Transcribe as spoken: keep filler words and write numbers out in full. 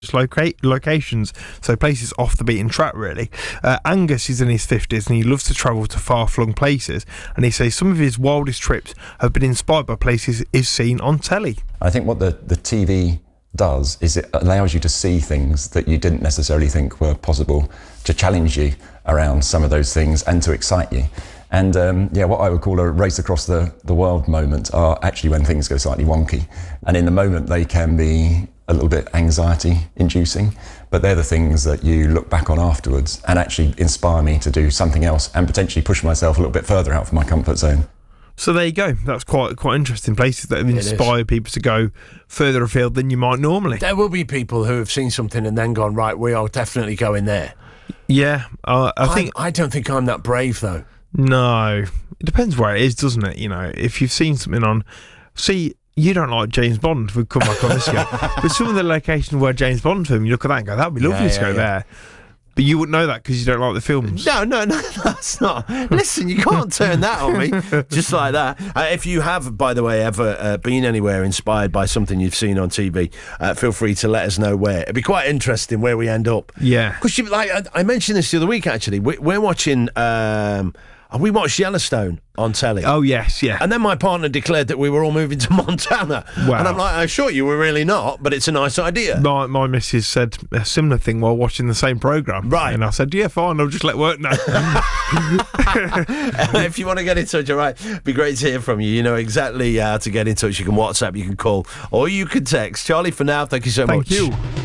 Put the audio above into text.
locate locations, so places off the beaten track really. uh, Angus is in his fifties and he loves to travel to far-flung places, and he says some of his wildest trips have been inspired by places he's seen on telly. I think what the, the T V does is it allows you to see things that you didn't necessarily think were possible, to challenge you around some of those things and to excite you. And um, yeah, what I would call a race across the, the world moment are actually when things go slightly wonky. And in the moment they can be a little bit anxiety inducing, but they're the things that you look back on afterwards and actually inspire me to do something else and potentially push myself a little bit further out of my comfort zone. So there you go. That's quite quite interesting, places that have inspired people to go further afield than you might normally. There will be people who have seen something and then gone, right, we are definitely going there. Yeah, uh, I think I, I don't think I'm that brave though. No, it depends where it is, doesn't it? You know, if you've seen something on, see, you don't like James Bond. We've come back on this again, but some of the locations where James Bond film, you look at that and go, that'd be lovely Yeah, to go yeah, yeah. there. But you wouldn't know that because you don't like the films. No, no, no, that's not. Listen, you can't turn that on me just like that. Uh, if you have, by the way, ever uh, been anywhere inspired by something you've seen on T V, uh, feel free to let us know where. It'd be quite interesting where we end up. Yeah. Because, like, I, I mentioned this the other week, actually. We, we're watching... Um, we watched Yellowstone on telly. Oh, yes, yeah. And then my partner declared that we were all moving to Montana. Wow. And I'm like, I assure you, we're really not, but it's a nice idea. My, my missus said a similar thing while watching the same programme. Right. And I said, yeah, fine, I'll just let work know. If you want to get in touch, all right, it'd be great to hear from you. You know exactly how to get in touch. You can WhatsApp, you can call, or you can text. Charlie, for now, thank you so Thank much. you.